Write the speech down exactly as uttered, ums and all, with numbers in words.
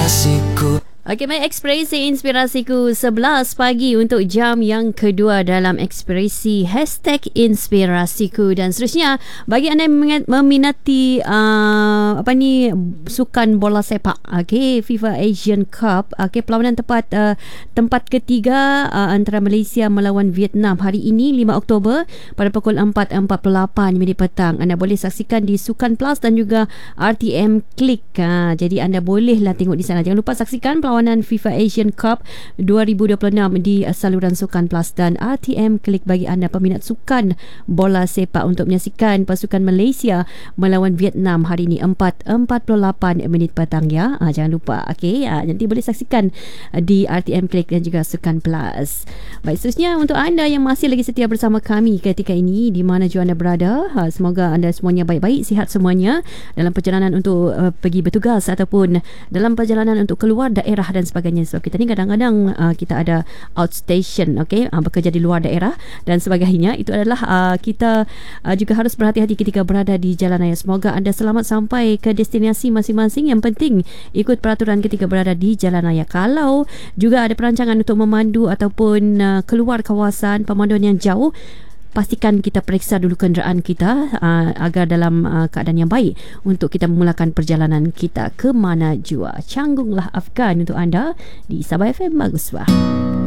inspirasiku. Okey, baik, ekspresi inspirasiku sebelas pagi untuk jam yang kedua dalam ekspresi hashtag inspirasiku. Dan seterusnya, bagi anda yang meminati uh, apa ni sukan bola sepak, okey, FIFA Asian Cup, okey, perlawanan tempat uh, tempat ketiga uh, antara Malaysia melawan Vietnam hari ini lima Oktober pada pukul empat empat puluh lapan minit petang. Anda boleh saksikan di Sukan Plus dan juga R T M Click. Uh, jadi anda bolehlah tengok di sana. Jangan lupa saksikan perlawanan FIFA Asian Cup dua ribu dua puluh enam di saluran Sukan Plus dan R T M Klik bagi anda peminat sukan bola sepak untuk menyaksikan pasukan Malaysia melawan Vietnam hari ini empat empat puluh lapan minit petang ya. Ha, jangan lupa. Okey, ha, nanti boleh saksikan di R T M Klik dan juga Sukan Plus. Baik, seterusnya untuk anda yang masih lagi setia bersama kami ketika ini di mana jua anda berada, ha, semoga anda semuanya baik-baik, sihat semuanya dalam perjalanan untuk uh, pergi bertugas ataupun dalam perjalanan untuk keluar daerah dan sebagainya. Sebab kita ni kadang-kadang uh, kita ada outstation, okey, uh, bekerja di luar daerah dan sebagainya. Itu adalah uh, kita uh, juga harus berhati-hati ketika berada di jalan raya. Semoga anda selamat sampai ke destinasi masing-masing. Yang penting ikut peraturan ketika berada di jalan raya. Kalau juga ada perancangan untuk memandu ataupun uh, keluar kawasan pemanduan yang jauh, pastikan kita periksa dulu kenderaan kita uh, agar dalam uh, keadaan yang baik untuk kita memulakan perjalanan kita ke mana jua. Canggunglah Afgan untuk anda di Sabah F M. Bagus bah.